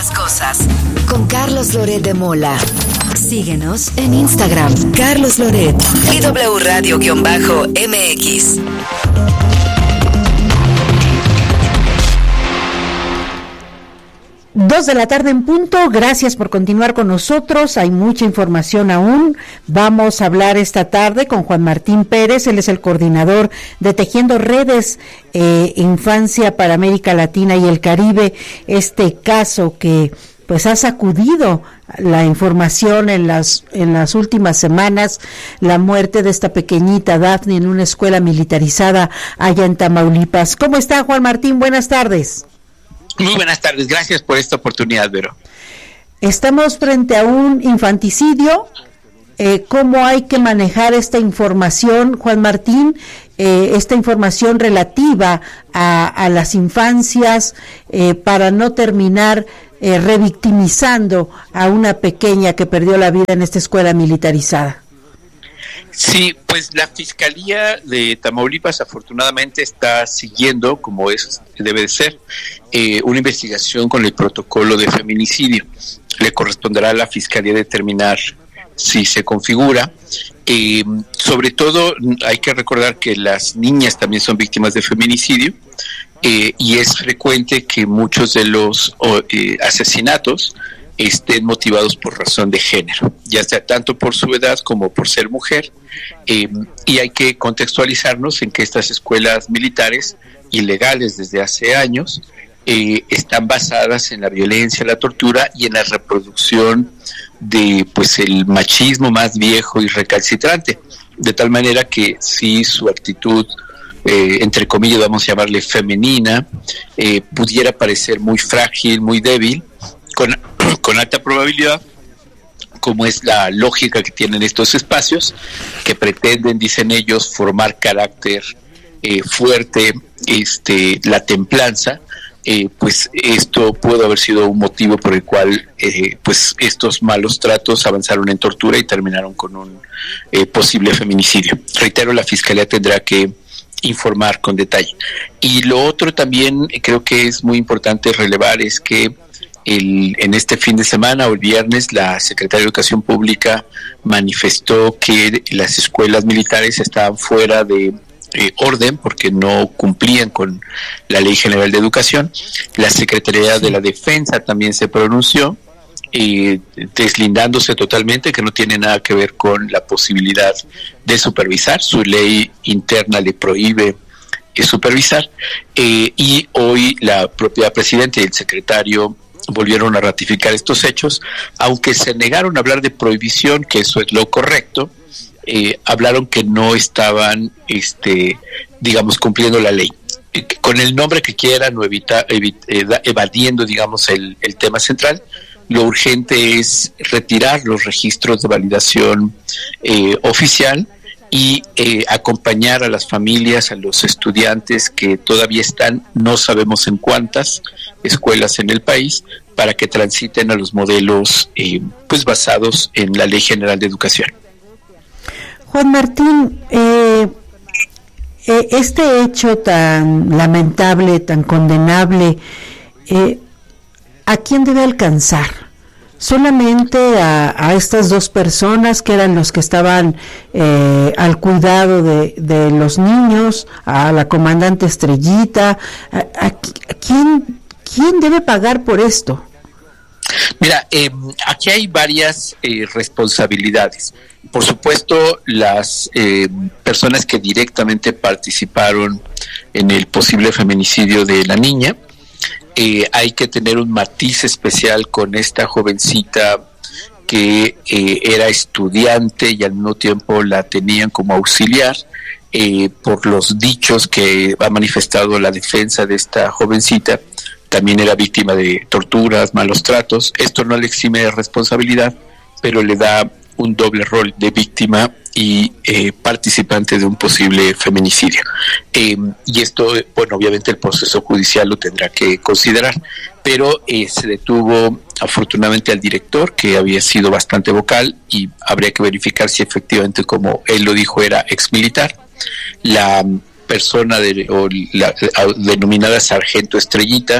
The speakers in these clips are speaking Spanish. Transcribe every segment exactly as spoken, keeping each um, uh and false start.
Cosas con Carlos Loret de Mola. Síguenos en Instagram, Carlos Loret y W Radio-M X. Dos de la tarde en punto, gracias por continuar con nosotros, hay mucha información aún. Vamos a hablar esta tarde con Juan Martín Pérez, él es el coordinador de Tejiendo Redes eh, Infancia para América Latina y el Caribe, este caso que pues ha sacudido la información en las en las últimas semanas, la muerte de esta pequeñita Daphne en una escuela militarizada allá en Tamaulipas. ¿Cómo está, Juan Martín? Buenas tardes. Muy buenas tardes, gracias por esta oportunidad, Vero. Estamos frente a un infanticidio. Eh, ¿Cómo hay que manejar esta información, Juan Martín? Eh, esta información relativa a, a las infancias eh, para no terminar eh, revictimizando a una pequeña que perdió la vida en esta escuela militarizada. Sí, pues la Fiscalía de Tamaulipas afortunadamente está siguiendo, como es debe de ser, eh, una investigación con el protocolo de feminicidio. Le corresponderá a la Fiscalía determinar si se configura. Eh, sobre todo hay que recordar que las niñas también son víctimas de feminicidio eh, y es frecuente que muchos de los eh, asesinatos estén motivados por razón de género, ya sea tanto por su edad como por ser mujer, eh, y hay que contextualizarnos en que estas escuelas militares, ilegales desde hace años, eh, están basadas en la violencia, la tortura y en la reproducción de pues el machismo más viejo y recalcitrante, de tal manera que si su actitud Eh, entre comillas vamos a llamarle femenina, eh, pudiera parecer muy frágil, muy débil, con, con alta probabilidad, como es la lógica que tienen estos espacios, que pretenden, dicen ellos, formar carácter eh, fuerte, este, la templanza, eh, pues esto pudo haber sido un motivo por el cual eh, pues estos malos tratos avanzaron en tortura y terminaron con un eh, posible feminicidio. Reitero, la Fiscalía tendrá que informar con detalle. Y lo otro también creo que es muy importante relevar es que el, en este fin de semana o el viernes la Secretaría de Educación Pública manifestó que las escuelas militares estaban fuera de eh, orden porque no cumplían con la Ley General de Educación. La Secretaría de la Defensa también se pronunció, Eh, deslindándose totalmente, que no tiene nada que ver con la posibilidad de supervisar. Su ley interna le prohíbe eh, supervisar, eh, y hoy la propia presidenta y el secretario volvieron a ratificar estos hechos, aunque se negaron a hablar de prohibición, que eso es lo correcto. Eh, hablaron que no estaban este digamos cumpliendo la ley, eh, con el nombre que quieran o evita, evit, eh, evadiendo digamos el, el tema central. Lo urgente es retirar los registros de validación eh, oficial y eh, acompañar a las familias, a los estudiantes que todavía están, no sabemos en cuántas escuelas en el país, para que transiten a los modelos eh, pues basados en la Ley General de Educación. Juan Martín, eh, eh, este hecho tan lamentable, tan condenable, eh, ¿a quién debe alcanzar? ¿Solamente a, a estas dos personas que eran los que estaban eh, al cuidado de, de los niños, a la comandante Estrellita? ¿A, a, a quién, quién debe pagar por esto? Mira, eh, aquí hay varias eh, responsabilidades. Por supuesto, las eh, personas que directamente participaron en el posible feminicidio de la niña. Eh, hay que tener un matiz especial con esta jovencita que eh, era estudiante y al mismo tiempo la tenían como auxiliar, eh, por los dichos que ha manifestado la defensa de esta jovencita. También era víctima de torturas, malos tratos. Esto no le exime de responsabilidad, pero le da un doble rol de víctima y eh, participante de un posible feminicidio. Eh, y esto, bueno, obviamente el proceso judicial lo tendrá que considerar, pero eh, se detuvo afortunadamente al director, que había sido bastante vocal, y habría que verificar si efectivamente, como él lo dijo, era exmilitar. La persona de, o la, la denominada Sargento Estrellita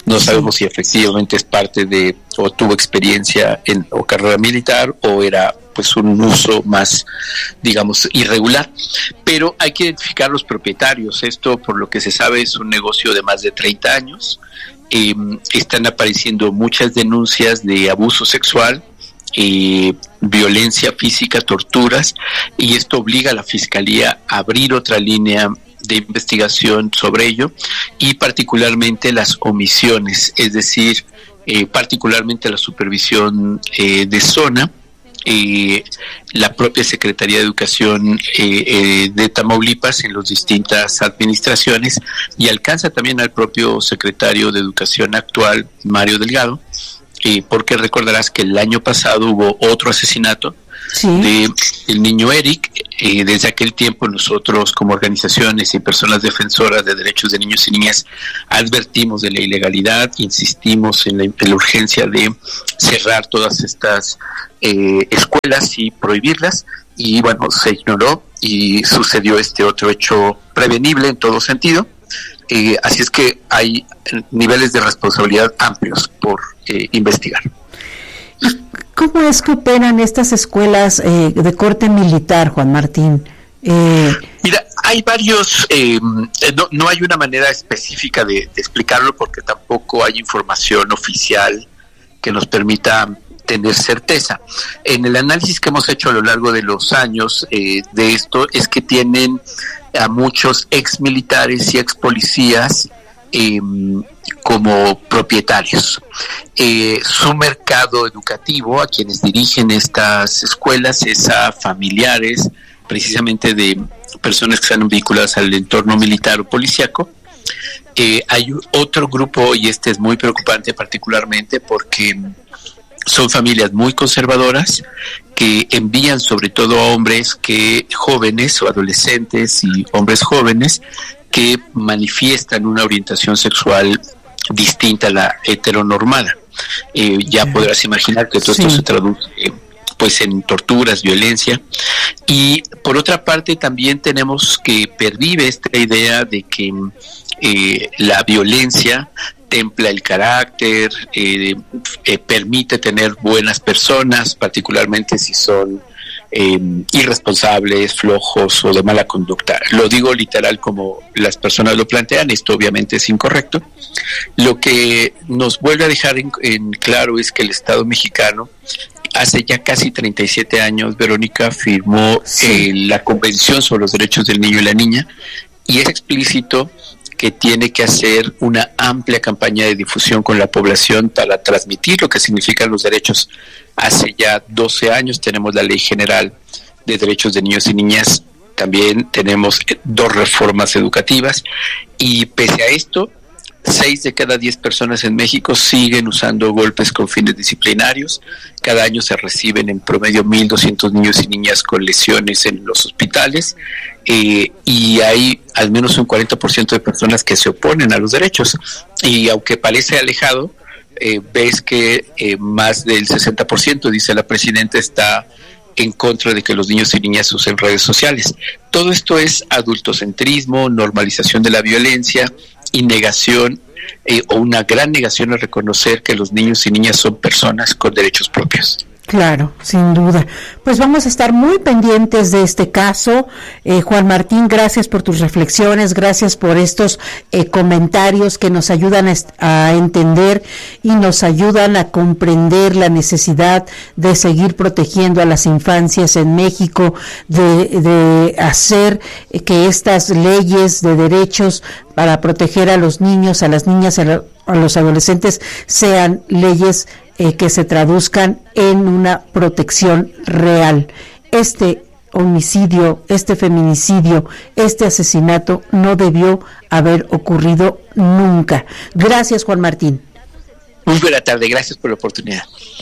No sabemos si efectivamente es parte de, o tuvo experiencia en o carrera militar, o era pues un uso más, digamos, irregular. Pero hay que identificar los propietarios. Esto, por lo que se sabe, es un negocio de más de treinta años. Eh, están apareciendo muchas denuncias de abuso sexual, eh, violencia física, torturas, y esto obliga a la Fiscalía a abrir otra línea de investigación sobre ello, y particularmente las omisiones, es decir, eh, particularmente la supervisión eh, de zona. Eh, la propia Secretaría de Educación eh, eh, de Tamaulipas en las distintas administraciones, y alcanza también al propio secretario de Educación actual, Mario Delgado, eh, porque recordarás que el año pasado hubo otro asesinato, sí, de el niño Eric. Eh, desde aquel tiempo nosotros, como organizaciones y personas defensoras de derechos de niños y niñas, advertimos de la ilegalidad, insistimos en la, en la urgencia de cerrar todas estas eh, escuelas y prohibirlas, y bueno, se ignoró y sucedió este otro hecho prevenible en todo sentido. Eh, así es que hay niveles de responsabilidad amplios por eh, investigar. ¿Cómo es que operan estas escuelas eh, de corte militar, Juan Martín? Eh... Mira, hay varios, eh, no, no hay una manera específica de, de explicarlo, porque tampoco hay información oficial que nos permita tener certeza. En el análisis que hemos hecho a lo largo de los años eh, de esto, es que tienen a muchos ex militares y ex policías eh, como propietarios. Eh, su mercado educativo, a quienes dirigen estas escuelas, es a familiares precisamente de personas que están vinculadas al entorno militar o policíaco. Eh, hay otro grupo, y este es muy preocupante particularmente porque son familias muy conservadoras que envían sobre todo a hombres que jóvenes o adolescentes y hombres jóvenes que manifiestan una orientación sexual distinta a la heteronormada. Eh, ya podrás imaginar que todo sí. esto se traduce eh, pues en torturas, violencia. Y por otra parte también tenemos que pervive esta idea de que eh, la violencia templa el carácter, eh, eh, permite tener buenas personas, particularmente si son eh, irresponsables, flojos o de mala conducta. Lo digo literal como las personas lo plantean. Esto obviamente es incorrecto. Lo que nos vuelve a dejar en, en claro es que el Estado mexicano hace ya casi treinta y siete años, Verónica, firmó sí. eh, la Convención sobre los Derechos del Niño y la Niña, y es explícito que tiene que hacer una amplia campaña de difusión con la población para transmitir lo que significan los derechos. Hace ya doce años tenemos la Ley General de Derechos de Niños y Niñas, también tenemos dos reformas educativas, y pese a esto, seis de cada diez personas en México siguen usando golpes con fines disciplinarios. Cada año se reciben en promedio mil doscientos niños y niñas con lesiones en los hospitales, eh, y hay al menos un cuarenta por ciento de personas que se oponen a los derechos. Y aunque parece alejado, eh, ves que eh, más del sesenta por ciento, dice la presidenta, está en contra de que los niños y niñas usen redes sociales. Todo esto es adultocentrismo, normalización de la violencia y negación eh, o una gran negación a reconocer que los niños y niñas son personas con derechos propios. Claro, sin duda. Pues vamos a estar muy pendientes de este caso. Eh, Juan Martín, gracias por tus reflexiones, gracias por estos eh, comentarios que nos ayudan a, est- a entender y nos ayudan a comprender la necesidad de seguir protegiendo a las infancias en México, de, de hacer que estas leyes de derechos para proteger a los niños, a las niñas, a, la, a los adolescentes sean leyes Eh, que se traduzcan en una protección real. Este homicidio, este feminicidio, este asesinato no debió haber ocurrido nunca. Gracias, Juan Martín. Muy buena tarde, gracias por la oportunidad.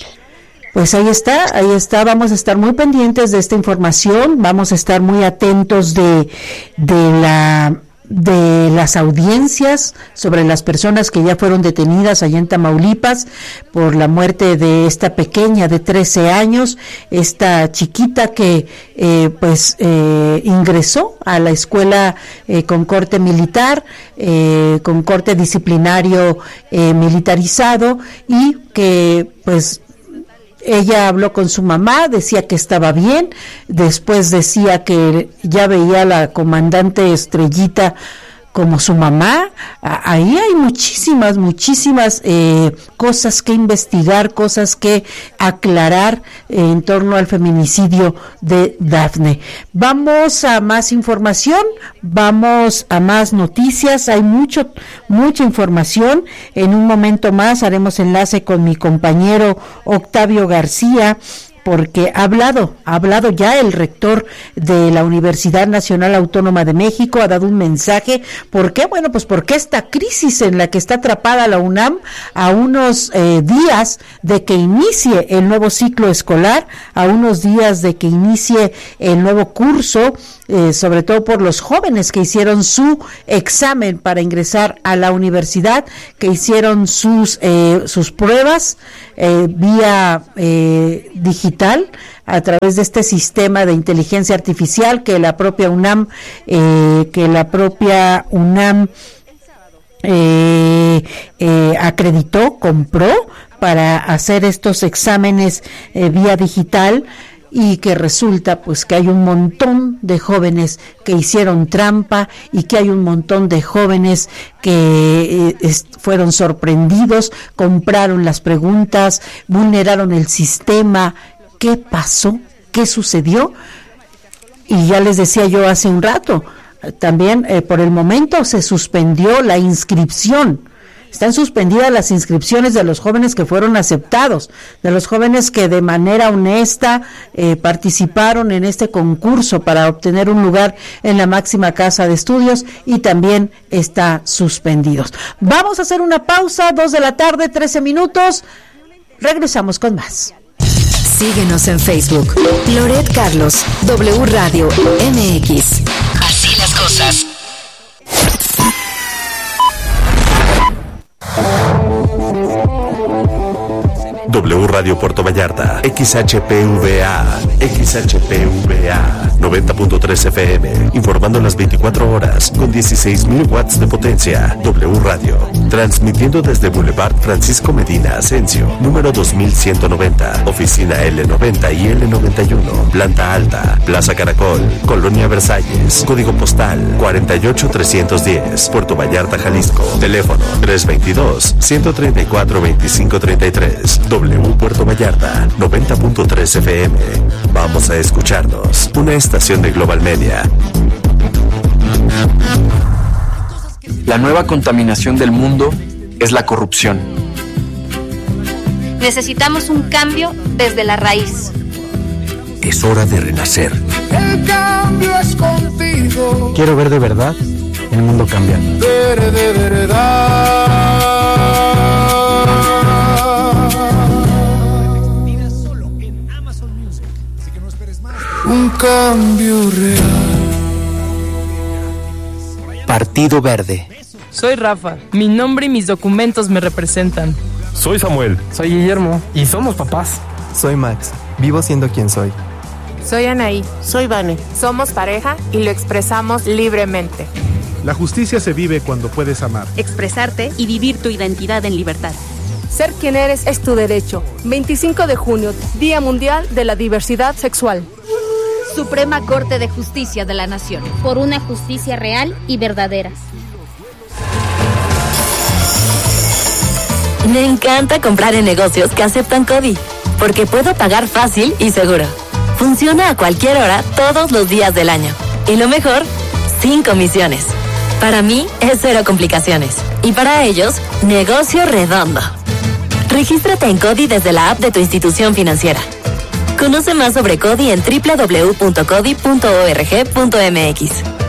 Pues ahí está, ahí está, vamos a estar muy pendientes de esta información, vamos a estar muy atentos de, de la de las audiencias sobre las personas que ya fueron detenidas allá en Tamaulipas por la muerte de esta pequeña de trece años, esta chiquita que eh, pues eh, ingresó a la escuela eh, con corte militar, eh, con corte disciplinario eh, militarizado, y que pues ella habló con su mamá, decía que estaba bien, después decía que ya veía a la comandante Estrellita como su mamá. Ahí hay muchísimas, muchísimas eh, cosas que investigar, cosas que aclarar eh, en torno al feminicidio de Dafne. Vamos a más información, vamos a más noticias, hay mucho, mucha información. En un momento más haremos enlace con mi compañero Octavio García, porque ha hablado, ha hablado ya el rector de la Universidad Nacional Autónoma de México, ha dado un mensaje. ¿Por qué? Bueno, pues porque esta crisis en la que está atrapada la UNAM a unos eh, días de que inicie el nuevo ciclo escolar, a unos días de que inicie el nuevo curso, eh, sobre todo por los jóvenes que hicieron su examen para ingresar a la universidad, que hicieron sus, eh, sus pruebas eh, vía eh, digital, a través de este sistema de inteligencia artificial que la propia UNAM eh, que la propia UNAM eh, eh, acreditó, compró para hacer estos exámenes eh, vía digital, y que resulta pues que hay un montón de jóvenes que hicieron trampa y que hay un montón de jóvenes que eh, est- fueron sorprendidos, compraron las preguntas, vulneraron el sistema. ¿Qué pasó? ¿Qué sucedió? Y ya les decía yo hace un rato, también eh, por el momento se suspendió la inscripción. Están suspendidas las inscripciones de los jóvenes que fueron aceptados, de los jóvenes que de manera honesta eh, participaron en este concurso para obtener un lugar en la máxima casa de estudios, y también está suspendidos. Vamos a hacer una pausa, dos de la tarde, trece minutos. Regresamos con más. Síguenos en Facebook. Loret Carlos, W Radio M X. Así las cosas. W Radio Puerto Vallarta, X H P V A, X H P V A, noventa punto tres F M, informando las veinticuatro horas, con dieciséis mil watts de potencia. W Radio, transmitiendo desde Boulevard Francisco Medina Asensio, número dos mil ciento noventa, oficina L noventa y L noventa y uno, planta alta, Plaza Caracol, Colonia Versalles, código postal cuarenta y ocho trescientos diez, Puerto Vallarta, Jalisco, teléfono tres veintidós, ciento treinta y cuatro, veinticinco treinta y tres. W Puerto Vallarta, noventa punto tres F M. Vamos a escucharnos. Una estación de Global Media. La nueva contaminación del mundo es la corrupción. Necesitamos un cambio desde la raíz. Es hora de renacer. El cambio es contigo. Quiero ver de verdad el mundo cambiar. Ver de verdad. Un cambio real. Partido Verde. Soy Rafa. Mi nombre y mis documentos me representan. Soy Samuel. Soy Guillermo. Y somos papás. Soy Max. Vivo siendo quien soy. Soy Anaí. Soy Vane. Somos pareja y lo expresamos libremente. La justicia se vive cuando puedes amar, expresarte y vivir tu identidad en libertad. Ser quien eres es tu derecho. veinticinco de junio, Día Mundial de la Diversidad Sexual. Suprema Corte de Justicia de la Nación. Por una justicia real y verdadera. Me encanta comprar en negocios que aceptan CODI, porque puedo pagar fácil y seguro. Funciona a cualquier hora, todos los días del año. Y lo mejor, sin comisiones. Para mí es cero complicaciones. Y para ellos, negocio redondo. Regístrate en CODI desde la app de tu institución financiera. Conoce más sobre CODI en doble u doble u doble u punto codi punto org punto m x.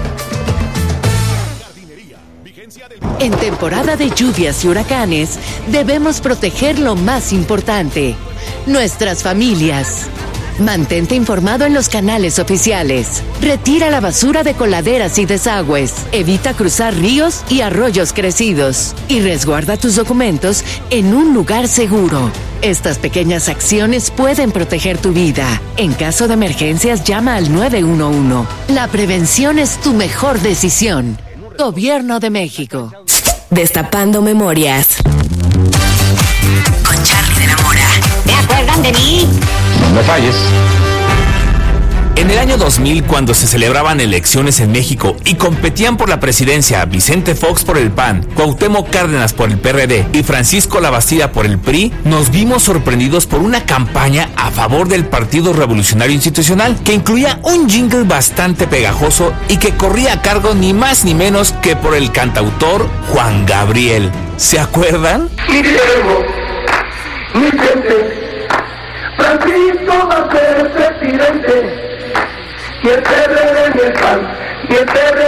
En temporada de lluvias y huracanes, debemos proteger lo más importante, nuestras familias. Mantente informado en los canales oficiales. Retira la basura de coladeras y desagües. Evita cruzar ríos y arroyos crecidos. Y resguarda tus documentos en un lugar seguro. Estas pequeñas acciones pueden proteger tu vida. En caso de emergencias, llama al nueve uno uno. La prevención es tu mejor decisión. Gobierno de México. Destapando memorias. Con Charly de la Mora. ¿Se acuerdan de mí? No me falles. En el año dos mil, cuando se celebraban elecciones en México y competían por la presidencia Vicente Fox por el P A N, Cuauhtémoc Cárdenas por el P R D y Francisco Labastida por el P R I, nos vimos sorprendidos por una campaña a favor del Partido Revolucionario Institucional que incluía un jingle bastante pegajoso y que corría a cargo ni más ni menos que por el cantautor Juan Gabriel. ¿Se acuerdan? Mi Diego, mi gente, Francisco va a ser presidente. Y el P R D ni el P A N, y el P R D